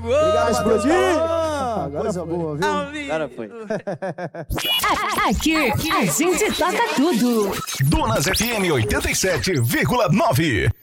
Obrigado, Explodir. Agora coisa boa, viu? Agora foi. Aqui a gente toca tudo. Donas FM 87,9.